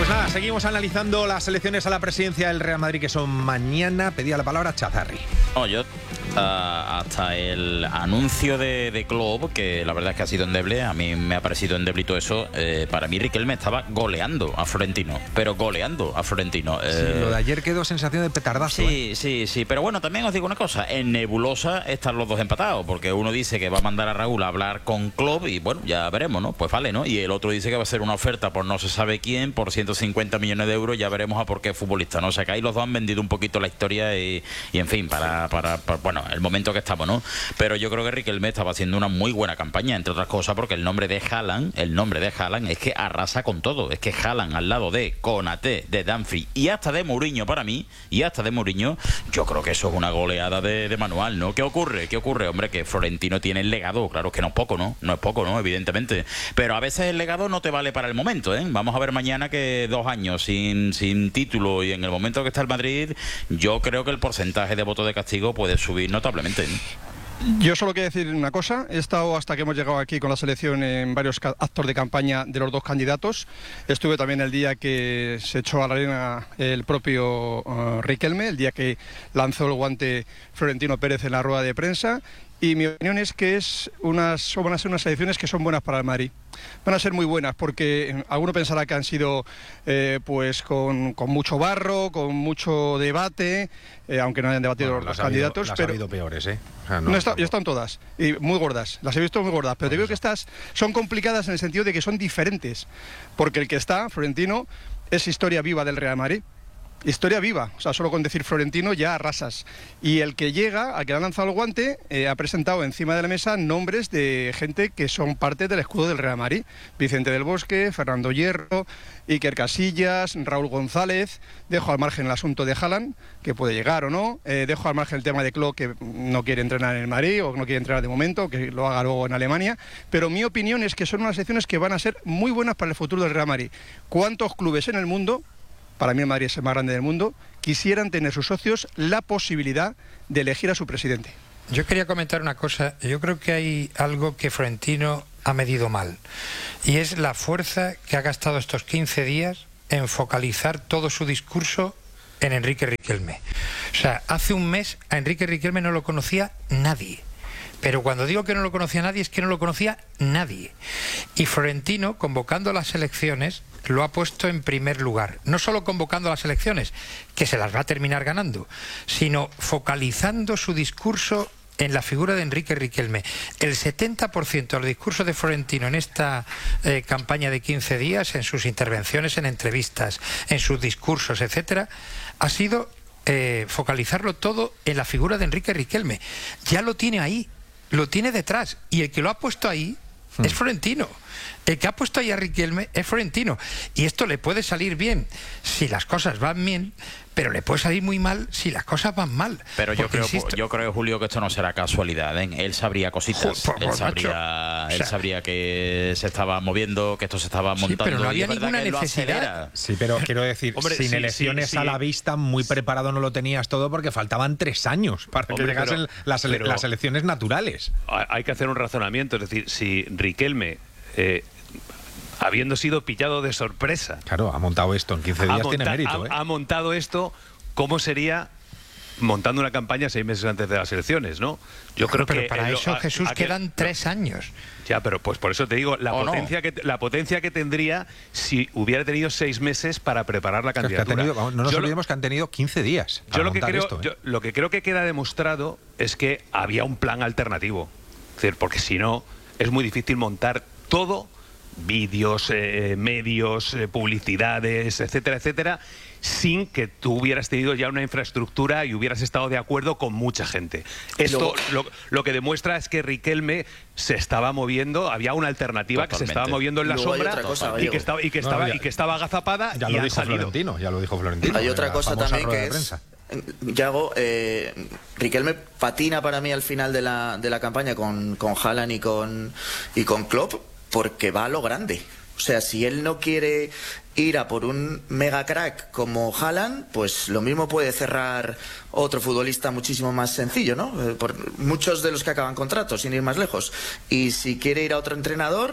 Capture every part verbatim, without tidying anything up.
Pues nada, seguimos analizando las elecciones a la presidencia del Real Madrid, que son mañana. Pedía la palabra Chazarri. No, yo uh, hasta el anuncio de, de Klopp, que la verdad es que ha sido endeble, a mí me ha parecido endeble y todo eso, eh, para mí Riquelme estaba goleando a Florentino, pero goleando a Florentino. Eh, Sí, lo de ayer quedó sensación de petardazo. Sí, ¿eh? sí, sí, pero bueno, también os digo una cosa, en nebulosa están los dos empatados, porque uno dice que va a mandar a Raúl a hablar con Klopp y bueno, ya veremos, ¿no? Pues vale, ¿no? Y el otro dice que va a hacer una oferta por no se sabe quién, por ciento cincuenta millones de euros, ya veremos a por qué futbolista, ¿no? O sea que ahí los dos han vendido un poquito la historia y, y en fin, para, para, para, bueno, el momento que estamos, ¿no? Pero yo creo que Riquelme estaba haciendo una muy buena campaña, entre otras cosas porque el nombre de Haaland, el nombre de Haaland es que arrasa con todo, es que Haaland al lado de Konaté, de Dumfries y hasta de Mourinho para mí, y hasta de Mourinho, yo creo que eso es una goleada de, de manual, ¿no? ¿Qué ocurre? ¿Qué ocurre? Hombre, que Florentino tiene el legado, claro que no es poco, ¿no? No es poco, ¿no? Evidentemente, pero a veces el legado no te vale para el momento, ¿eh? Vamos a ver mañana que dos años sin, sin título y en el momento que está el Madrid, yo creo que el porcentaje de voto de castigo puede subir notablemente, ¿eh? Yo solo quiero decir una cosa, he estado hasta que hemos llegado aquí con la selección en varios actos de campaña de los dos candidatos, estuve también el día que se echó a la arena el propio uh, Riquelme, el día que lanzó el guante Florentino Pérez en la rueda de prensa, y mi opinión es que es unas, van a ser unas elecciones que son buenas para el Madrid. Van a ser muy buenas porque alguno pensará que han sido eh, pues con, con mucho barro, con mucho debate, eh, aunque no hayan debatido Bueno, los las candidatos. Las pero ha habido peores, ¿eh? O sea, no, no está, ya están todas, y muy gordas, las he visto muy gordas, pero te digo que estas son complicadas en el sentido de que son diferentes, porque el que está, Florentino, es historia viva del Real Madrid. Historia viva, o sea, solo con decir Florentino ya arrasas. Y el que llega, al que le ha lanzado el guante, eh, ha presentado encima de la mesa nombres de gente que son parte del escudo del Real Madrid. Vicente del Bosque, Fernando Hierro, Iker Casillas, Raúl González. Dejo al margen el asunto de Haaland, que puede llegar o no. Eh, dejo al margen el tema de Klopp, que no quiere entrenar en el Madrid o no quiere entrenar de momento, que lo haga luego en Alemania. Pero mi opinión es que son unas elecciones que van a ser muy buenas para el futuro del Real Madrid. ¿Cuántos clubes en el mundo, para mí el Madrid es el más grande del mundo, quisieran tener sus socios la posibilidad de elegir a su presidente? Yo quería comentar una cosa. Yo creo que hay algo que Florentino ha medido mal, y es la fuerza que ha gastado estos quince días en focalizar todo su discurso en Enrique Riquelme. O sea, hace un mes a Enrique Riquelme no lo conocía nadie. Pero cuando digo que no lo conocía nadie, es que no lo conocía nadie. Y Florentino, convocando las elecciones, lo ha puesto en primer lugar. No solo convocando las elecciones, que se las va a terminar ganando, sino focalizando su discurso en la figura de Enrique Riquelme. El setenta por ciento del discurso de Florentino en esta eh, campaña de quince días, en sus intervenciones, en entrevistas, en sus discursos, etcétera, ha sido eh, focalizarlo todo en la figura de Enrique Riquelme. Ya lo tiene ahí, lo tiene detrás, y el que lo ha puesto ahí hmm. es Florentino. El que ha puesto ahí a Riquelme es Florentino, y esto le puede salir bien si las cosas van bien, pero le puede salir muy mal si las cosas van mal. Pero yo Porque, creo, insisto, yo creo, Julio, que esto no será casualidad, ¿eh? Él sabría cositas, por, por, él, sabría, macho. él O sea, sabría que se estaba moviendo, que esto se estaba sí, montando. pero no había y es verdad ninguna que él lo necesidad. acelera. Sí, pero quiero decir, Hombre, sin sí, elecciones sí, sí. a la vista, muy preparado no lo tenías todo, porque faltaban tres años para Hombre, que llegasen pero- las, ele pero- las elecciones naturales. Hay que hacer un razonamiento, es decir, si Riquelme, eh, habiendo sido pillado de sorpresa, Claro, ha montado esto en quince días, ha, tiene monta- mérito, ha- ¿eh? ha montado esto, ¿cómo sería montando una campaña seis meses antes de las elecciones, no? Yo creo pero que para en lo- eso, a- Jesús, a que- quedan tres años. Ya, pero pues por eso te digo, la ¿O no? potencia que la potencia que tendría si hubiera tenido seis meses para preparar la Es que ha candidatura. tenido- vamos, no nos Yo lo- olvidemos que han tenido quince días para Yo lo que, montar creo, esto, ¿eh? yo lo que creo que queda demostrado es que había un plan alternativo. Es decir, porque si no, es muy difícil montar todo, vídeos, eh, medios, eh, publicidades, etcétera, etcétera, sin que tú hubieras tenido ya una infraestructura y hubieras estado de acuerdo con mucha gente. Esto lo, lo que demuestra es que Riquelme se estaba moviendo, había una alternativa Totalmente. que se estaba moviendo en la Luego hay sombra otra cosa, y Gallego. que estaba, y que No, estaba, ya- y que estaba agazapada Ya y lo han dijo salido. Florentino, ya lo dijo Florentino. Hay en otra la cosa famosa también rueda que de es, prensa. Yago, eh, Riquelme patina para mí al final de la, de la campaña con, con Haaland y con, y con Klopp, porque va a lo grande. O sea, si él no quiere ir a por un mega crack como Haaland, pues lo mismo puede cerrar otro futbolista muchísimo más sencillo, ¿no? Eh, por muchos de los que acaban contratos, sin ir más lejos. Y si quiere ir a otro entrenador,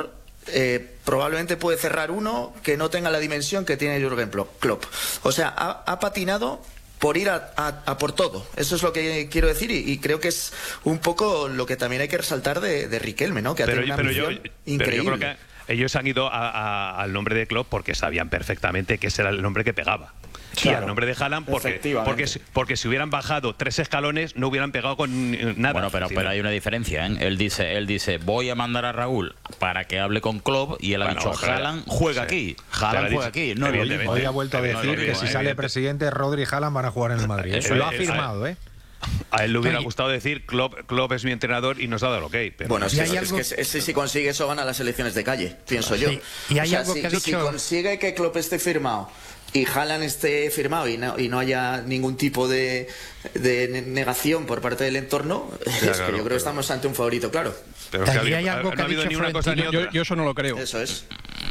eh, probablemente puede cerrar uno que no tenga la dimensión que tiene Jürgen Klopp. O sea, ha, ha patinado por ir a, a, a por todo. Eso es lo que quiero decir, y, y creo que es un poco lo que también hay que resaltar de, de Riquelme, ¿no? Que ha pero, tenido una pero ambición yo, increíble. Pero yo creo que ellos han ido a, a, al nombre de Klopp porque sabían perfectamente que ese era el nombre que pegaba. Claro. Y al nombre de Haaland porque, porque, porque si hubieran bajado tres escalones no hubieran pegado con nada. Bueno, pero, pero hay una diferencia, ¿eh? Él dice, él dice, voy a mandar a Raúl para que hable con Klopp, y él ha bueno, dicho, Haaland juega sí. aquí, Haaland juega aquí. No lo mismo. Hoy ha vuelto a decir no que si sale presidente, Rodri y Haaland van a jugar en el Madrid. Eso lo ha firmado, ¿eh? A él le hubiera gustado decir Klopp, Klopp es mi entrenador y nos ha dado el ok. Pero bueno, es que, algo... es que si, si consigue eso van a las elecciones de calle, pienso yo. Sí. Y hay o sea, algo si, que ha dicho... si consigue que Klopp esté firmado y Haaland esté firmado y no, y no haya ningún tipo de, de negación por parte del entorno, ya, es claro, que yo creo que estamos ante un favorito, claro. Pero es que había, hay algo que no ha dicho ni una cosa ni otra. Yo, yo eso no lo creo. Eso es.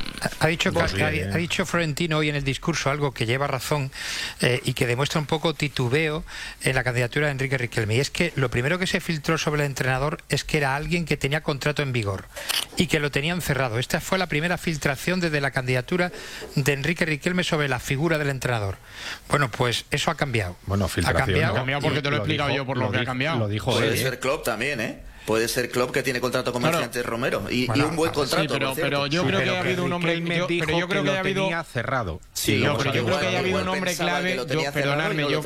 Ha dicho, pues ha, ha dicho Florentino hoy en el discurso algo que lleva razón eh, y que demuestra un poco titubeo en la candidatura de Enrique Riquelme. Y es que lo primero que se filtró sobre el entrenador es que era alguien que tenía contrato en vigor y que lo tenían cerrado. Esta fue la primera filtración desde la candidatura de Enrique Riquelme sobre la figura del entrenador. Bueno, pues eso ha cambiado. Bueno, filtración. Ha cambiado, no. ha cambiado porque te lo he explicado dijo, yo por lo, lo que dijo, ha cambiado. Lo dijo Puede él, ser ¿eh? Klopp también, ¿eh? Puede ser Klopp que tiene contrato comercial antes claro. Romero y, bueno, y un buen contrato. Sí, pero, por pero yo sí, creo pero que ha habido un hombre. Yo, dijo pero yo creo que, que, lo ha habido tenía cerrado. Sí, no, pero yo creo igual, que haya habido un hombre clave. Yo, perdonadme, yo,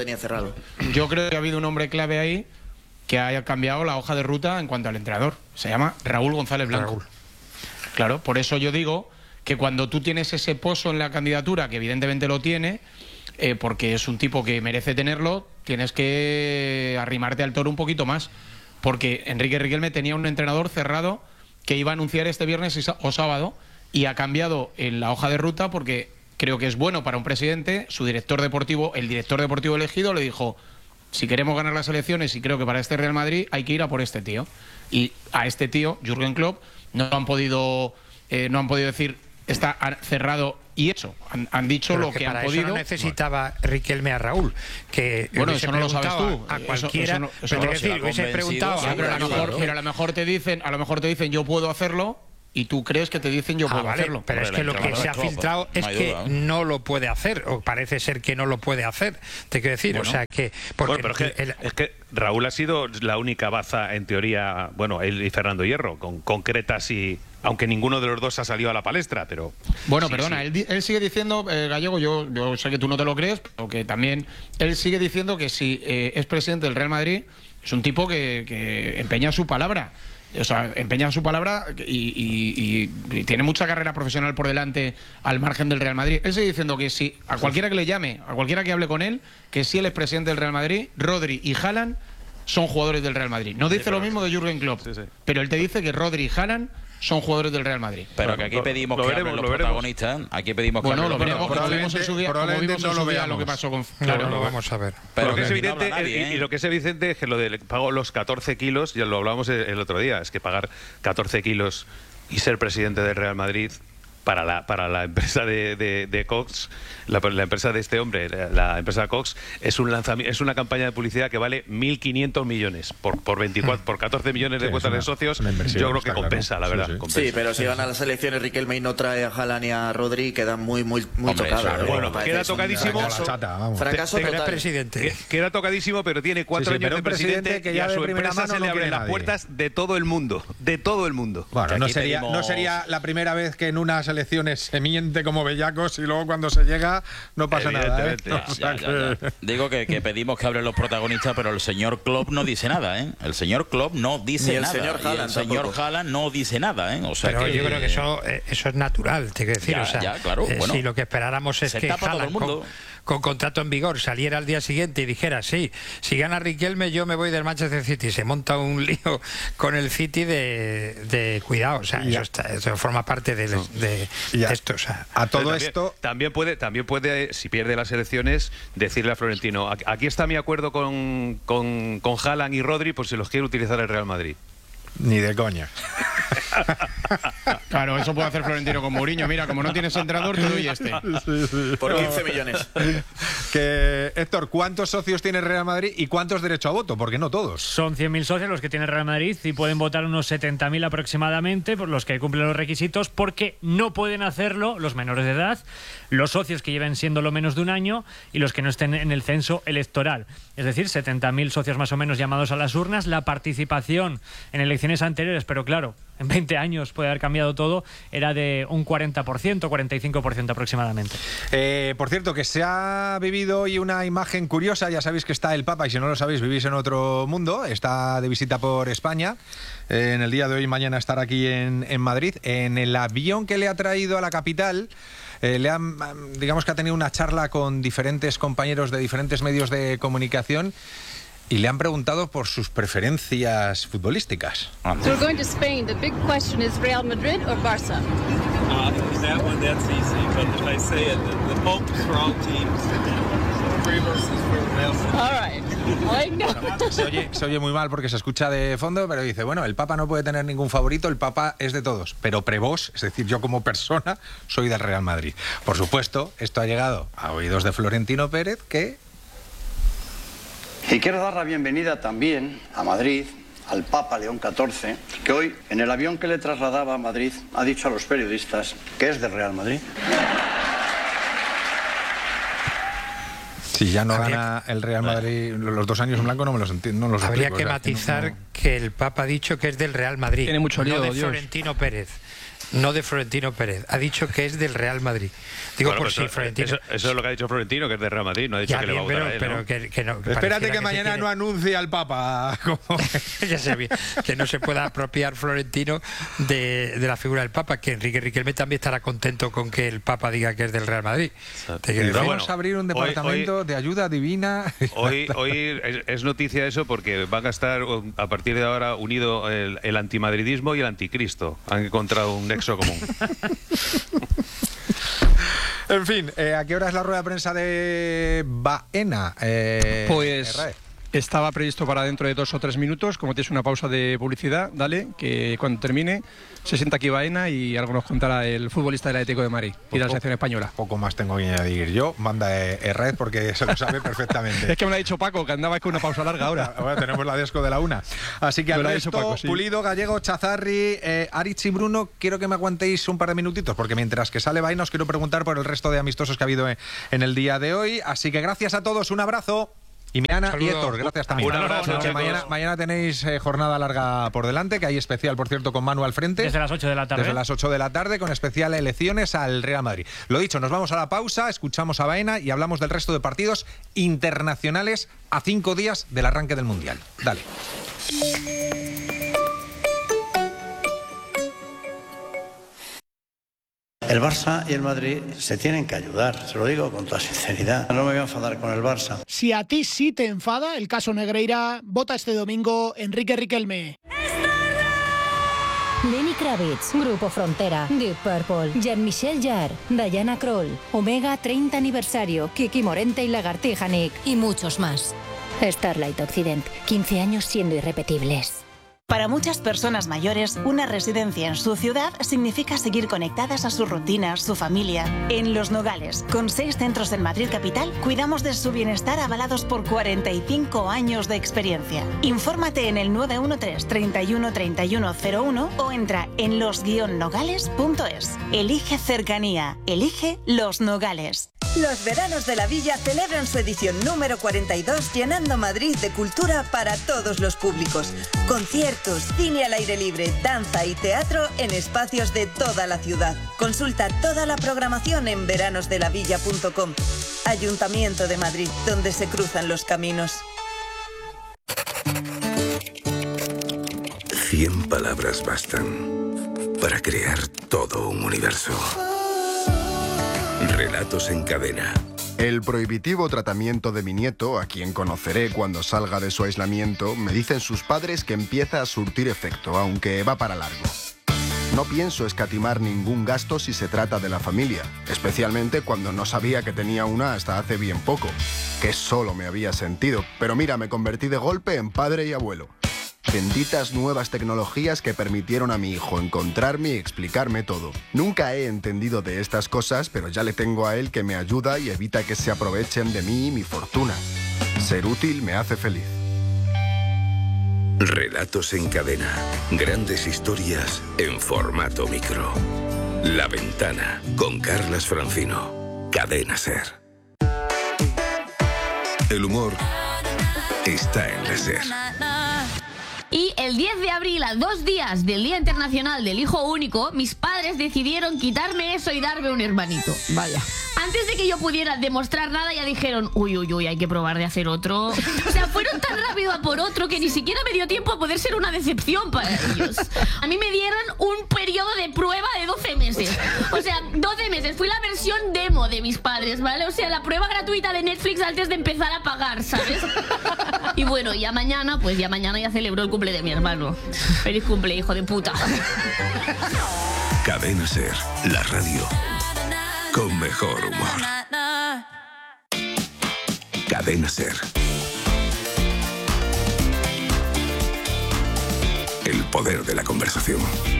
yo creo que ha habido un hombre clave ahí que haya cambiado la hoja de ruta en cuanto al entrenador. Se llama Raúl González Blanco. Raúl. Claro, por eso yo digo que cuando tú tienes ese pozo en la candidatura, que evidentemente lo tiene, eh, porque es un tipo que merece tenerlo, tienes que arrimarte al toro un poquito más. Porque Enrique Riquelme tenía un entrenador cerrado que iba a anunciar este viernes o sábado y ha cambiado en la hoja de ruta porque creo que es bueno para un presidente. Su director deportivo, el director deportivo elegido, le dijo: si queremos ganar las elecciones y creo que para este Real Madrid hay que ir a por este tío. Y a este tío, Jürgen Klopp, no han podido, eh, no han podido decir está cerrado y hecho. Han, han dicho pero lo que, que han para podido. Eso no necesitaba Riquelme a Raúl. Que bueno, eso no lo sabes tú. A cualquiera. Eso, eso no, eso no lo decir, hubiese preguntado. Sí, pero, a lo mejor, pero a lo mejor te dicen, a lo mejor te dicen yo puedo hacerlo. Y tú crees que te dicen yo ah, puedo vale, hacerlo. pero es que lo que se ha filtrado es que no lo puede hacer, o parece ser que no lo puede hacer. Te quiero decir, bueno, o sea que. Porque bueno, pero es que, el, es que Raúl ha sido la única baza, en teoría, bueno, él y Fernando Hierro, con concretas y. Aunque ninguno de los dos ha salido a la palestra, pero. Bueno, sí, perdona, sí. Él, él sigue diciendo, eh, Gallego, yo, yo sé que tú no te lo crees, pero que también. Él sigue diciendo que si eh, es presidente del Real Madrid, es un tipo que, que empeña su palabra. O sea, empeña su palabra y, y, y, y tiene mucha carrera profesional por delante al margen del Real Madrid. Él sigue diciendo que si a cualquiera que le llame, a cualquiera que hable con él, que si él es presidente del Real Madrid, Rodri y Haaland son jugadores del Real Madrid. No dice sí, lo mismo de Jürgen Klopp, sí, sí. pero él te dice que Rodri y Haaland son jugadores del Real Madrid. Pero bueno, que aquí pedimos lo, lo que veremos, hablen los protagonistas. Aquí pedimos que bueno, hablen lo veremos, los como vimos en su día, como vimos en su día lo que pasó con... Claro, lo vamos a ver. Pero lo que es evidente, no nadie, ¿eh? y, y lo que es evidente es que lo de pago los catorce kilos, ya lo hablábamos el, el otro día, es que pagar catorce kilos y ser presidente del Real Madrid para la para la empresa de, de, de Cox, la, la empresa de este hombre, la, la empresa Cox, es un lanzamiento, es una campaña de publicidad que vale mil quinientos millones por por veinticuatro, por catorce millones de sí, cuotas de socios. Yo creo que compensa, claro. la verdad. Sí, sí. Compensa. sí, pero si van a las elecciones Riquelme y no trae a Haaland ni a Rodri, queda muy muy muy Hombre, tocado. Claro, bueno, queda tocadísimo. Fracaso, chata, fracaso te, te total. Presidente. Queda tocadísimo, pero tiene cuatro sí, sí, años de presidente, presidente que y ya a su empresa se no le abren las puertas de todo el mundo, de todo el mundo. Bueno, no sería, pedimos... no sería la primera vez que en unas elecciones se miente como bellacos y luego cuando se llega no pasa nada, ¿eh? Ya, o sea ya, que... ya, ya. Digo que, que pedimos que hablen los protagonistas, pero el señor Klopp no dice nada, ¿eh? El señor Klopp no dice Ni el nada. Señor Haaland, y el señor Haaland no dice nada, ¿eh? O sea pero que... yo creo que eso, eso es natural, te quiero decir. Ya, o sea, ya, claro, eh, bueno, si lo que esperáramos es que Haaland con, con contrato en vigor saliera al día siguiente y dijera, sí, si gana Riquelme yo me voy del Manchester City, se monta un lío con el City de, de cuidado, o sea, eso, está, eso forma parte de, de, de esto. O sea, a todo también, esto... También puede, también puede, si pierde las elecciones, decirle a Florentino, aquí está mi acuerdo con, con, con Haaland y Rodri, por si los quiere utilizar el Real Madrid. Ni de coña. Claro, eso puede hacer Florentino con Mourinho. Mira, como no tienes entrenador, te doy este. Sí, sí. Por quince millones. Que, Héctor, ¿cuántos socios tiene el Real Madrid y cuántos derecho a voto? Porque no todos. Son cien mil socios los que tiene el Real Madrid y pueden votar unos setenta mil aproximadamente, por los que cumplen los requisitos, porque no pueden hacerlo los menores de edad, los socios que lleven siendo lo menos de un año y los que no estén en el censo electoral. Es decir, setenta mil socios más o menos llamados a las urnas. La participación en elecciones anteriores, pero claro, en veinte años puede haber cambiado todo, era de un cuarenta por ciento, cuarenta y cinco por ciento aproximadamente. Eh, por cierto, que se ha vivido hoy una imagen curiosa. Ya sabéis que está el Papa, y si no lo sabéis, vivís en otro mundo. Está de visita por España. Eh, en el día de hoy, mañana estará aquí en, en Madrid. En el avión que le ha traído a la capital, eh, le han, digamos que ha tenido una charla con diferentes compañeros de diferentes medios de comunicación. Y le han preguntado por sus preferencias futbolísticas. So we're going to Spain. The big question is Real Madrid or Barça? Uh, that one, that's easy. But if I say it, the, the hope is for all teams. Three versus for Real Madrid. All right. Like, no. Bueno, se, oye, se oye muy mal porque se escucha de fondo, pero dice, bueno, el Papa no puede tener ningún favorito, el Papa es de todos. Pero prevos, es decir, yo como persona, soy del Real Madrid. Por supuesto, esto ha llegado a oídos de Florentino Pérez, que... Y quiero dar la bienvenida también a Madrid, al Papa León catorce, que hoy, en el avión que le trasladaba a Madrid, ha dicho a los periodistas que es del Real Madrid. Si ya no gana el Real Madrid los dos años en blanco, no me los entiendo. No los Habría explico, que o sea, matizar que, no, no. que el Papa ha dicho que es del Real Madrid. Tiene mucho lío, no de Dios. Florentino Pérez. No de Florentino Pérez. Ha dicho que es del Real Madrid. Digo, Bueno, por pues si Florentino... Eso, eso es lo que ha dicho Florentino, que es de Real Madrid. No ha dicho Ya que le va a bien, votar pero, a él, pero ¿no? que, que no, Espérate pareciera que mañana se no quiere- anuncie al Papa. Como... Ya sé bien, que no se pueda apropiar Florentino de, de la figura del Papa, que Enrique Riquelme también estará contento con que el Papa diga que es del Real Madrid. Te quiero Y decir. vamos bueno, a abrir un hoy- departamento hoy- de ayuda divina. Hoy, hoy es, es noticia eso porque van a estar um, a partir de ahora unido el, el antimadridismo y el anticristo. Han encontrado un nexo común. En fin, eh, ¿a qué hora es la rueda de prensa de Baena? Eh, Pues Rae. estaba previsto para dentro de dos o tres minutos. Como tienes una pausa de publicidad, dale, que cuando termine se sienta aquí Baena y algo nos contará el futbolista del Atlético de Madrid y de la selección española. Poco más tengo que añadir yo. Manda eh, Red porque se lo sabe perfectamente. Es que me lo ha dicho Paco, que andaba con una pausa larga ahora. Ahora tenemos la desco de la una. Así que Me al lo ha resto, dicho Paco, sí. Pulido, Gallego, Chazarri, eh, Aritz y Bruno, quiero que me aguantéis un par de minutitos, porque mientras que sale Baena os quiero preguntar por el resto de amistosos que ha habido en, en el día de hoy. Así que gracias a todos, un abrazo. Y Ana y Héctor, gracias también. Un abrazo, Que chicos. mañana, mañana tenéis eh, jornada larga por delante, que hay especial, por cierto, con Manu al frente. Desde las ocho de la tarde. Desde las ocho de la tarde, con especial elecciones al Real Madrid. Lo dicho, nos vamos a la pausa, escuchamos a Baena y hablamos del resto de partidos internacionales a cinco días del arranque del Mundial. Dale. El Barça y el Madrid se tienen que ayudar, se lo digo con toda sinceridad. No me voy a enfadar con el Barça. Si a ti sí te enfada el caso Negreira, vota este domingo Enrique Riquelme. Lenny Kravitz, Grupo Frontera, Deep Purple, Jean-Michel Jarre, Diana Kroll, Omega treinta aniversario, Kiki Morente y Lagartija Nick y muchos más. Starlight Occident, quince años siendo irrepetibles. Para muchas personas mayores, una residencia en su ciudad significa seguir conectadas a sus rutinas, su familia. En Los Nogales, con seis centros en Madrid capital, cuidamos de su bienestar avalados por cuarenta y cinco años de experiencia. Infórmate en el nueve uno tres, treinta y uno, treinta y uno cero uno o entra en los guion nogales punto es. Elige cercanía, elige Los Nogales. Los veranos de la Villa celebran su edición número cuarenta y dos, llenando Madrid de cultura para todos los públicos. Conciertos, cine al aire libre, danza y teatro en espacios de toda la ciudad. Consulta toda la programación en veranos de la villa punto com. Ayuntamiento de Madrid, donde se cruzan los caminos. Cien palabras bastan para crear todo un universo. Relatos en cadena. El prohibitivo tratamiento de mi nieto, a quien conoceré cuando salga de su aislamiento, me dicen sus padres que empieza a surtir efecto, aunque va para largo. No pienso escatimar ningún gasto si se trata de la familia, especialmente cuando no sabía que tenía una hasta hace bien poco, que solo me había sentido. Pero mira, me convertí de golpe en padre y abuelo. Benditas nuevas tecnologías que permitieron a mi hijo encontrarme y explicarme todo. Nunca he entendido de estas cosas, pero ya le tengo a él que me ayuda y evita que se aprovechen de mí y mi fortuna. Ser útil me hace feliz. Relatos en cadena. Grandes historias en formato micro. La Ventana, con Carlas Francino. Cadena SER. El humor está en la SER. Y el diez de abril, a dos días del Día Internacional del Hijo Único, mis padres decidieron quitarme eso y darme un hermanito. Vaya. Antes de que yo pudiera demostrar nada, ya dijeron, uy, uy, uy, hay que probar de hacer otro. O sea, fueron tan rápido a por otro que ni siquiera me dio tiempo a poder ser una decepción para ellos. A mí me dieron un periodo de prueba de doce meses. O sea, doce meses. Fui la versión demo de mis padres, ¿vale? O sea, la prueba gratuita de Netflix antes de empezar a pagar, ¿sabes? Y bueno, ya mañana, pues ya mañana ya celebró el cumple de mi hermano. Feliz cumple, hijo de puta. Cadena SER, la radio con mejor humor. Cadena SER. El poder de la conversación.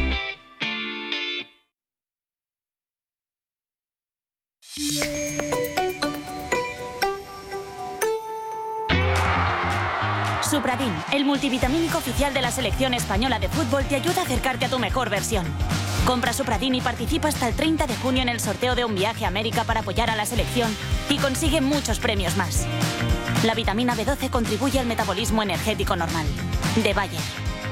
Supradin, el multivitamínico oficial de la selección española de fútbol, te ayuda a acercarte a tu mejor versión. Compra Supradin y participa hasta el treinta de junio en el sorteo de un viaje a América para apoyar a la selección y consigue muchos premios más. La vitamina B doce contribuye al metabolismo energético normal. De Bayer.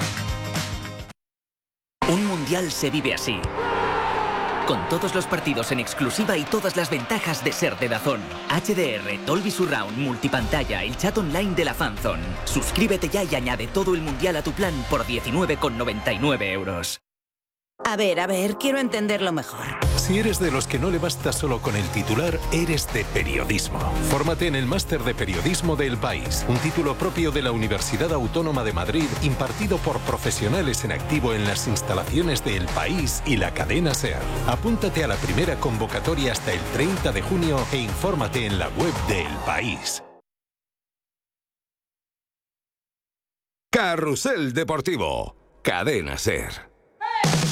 Un mundial se vive así. Con todos los partidos en exclusiva y todas las ventajas de ser de DAZN. H D R, Dolby Surround, multipantalla, el chat online de la Fanzone. Suscríbete ya y añade todo el mundial a tu plan por diecinueve con noventa y nueve euros. A ver, a ver, quiero entenderlo mejor. Si eres de los que no le basta solo con el titular, eres de periodismo. Fórmate en el Máster de Periodismo de El País, un título propio de la Universidad Autónoma de Madrid, impartido por profesionales en activo en las instalaciones de El País y la cadena SER. Apúntate a la primera convocatoria hasta el treinta de junio e infórmate en la web de El País. Carrusel Deportivo. Cadena SER.